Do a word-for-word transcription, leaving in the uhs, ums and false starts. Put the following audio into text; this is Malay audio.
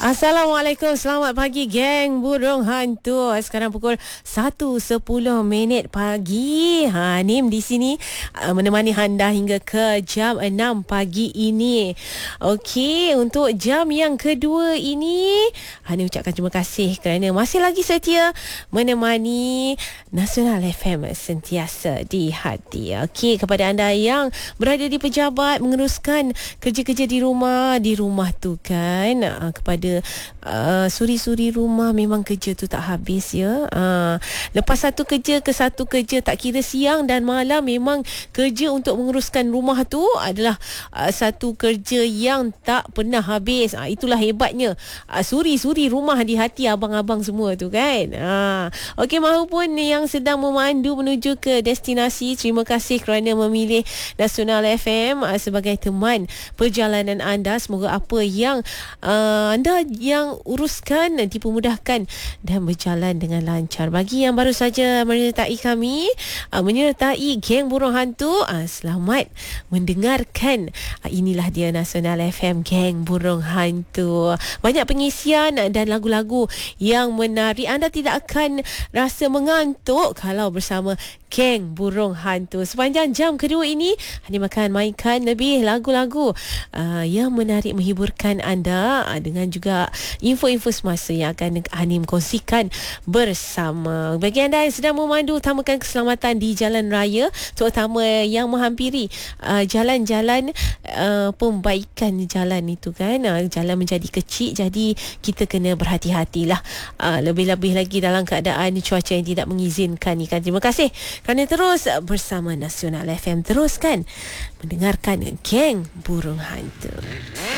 Assalamualaikum, selamat pagi geng burung hantu. Sekarang pukul satu sepuluh minit pagi. Ha, Nim di sini uh, menemani anda hingga ke jam enam pagi ini. Okey, untuk jam yang kedua ini, Hani ucapkan terima kasih kerana masih lagi setia menemani Nasional F M sentiasa di hati. Okey, kepada anda yang berada di pejabat menguruskan kerja-kerja di rumah, di rumah tu kan, uh, kepada Uh, suri-suri rumah, memang kerja tu tak habis ya. Uh, lepas satu kerja ke satu kerja, tak kira siang dan malam, memang kerja untuk menguruskan rumah tu adalah uh, satu kerja yang tak pernah habis. Uh, itulah hebatnya uh, suri-suri rumah di hati abang-abang semua tu kan. Uh, Okey, mahupun yang sedang memandu menuju ke destinasi, terima kasih kerana memilih Nasional F M uh, sebagai teman perjalanan anda. Semoga apa yang uh, anda yang uruskan dipermudahkan dan berjalan dengan lancar. Bagi yang baru saja menyertai kami, uh, menyertai geng burung hantu, uh, selamat mendengarkan. Uh, inilah dia Nasional F M, geng burung hantu. Banyak pengisian dan lagu-lagu yang menarik. Anda tidak akan rasa mengantuk kalau bersama geng burung hantu. Sepanjang jam kedua ini, Hanim akan mainkan lebih lagu-lagu uh, yang menarik, menghiburkan anda, uh, dengan juga info-info semasa yang akan Hanim kongsikan bersama. Bagi anda yang sedang memandu, utamakan keselamatan di jalan raya, terutama yang menghampiri uh, jalan-jalan uh, pembaikan jalan itu kan. Uh, jalan menjadi kecil, jadi kita kena berhati-hatilah. Uh, lebih-lebih lagi dalam keadaan cuaca yang tidak mengizinkan ni kan. Terima kasih kerana terus bersama Nasional F M. Teruskan mendengarkan geng burung hantu.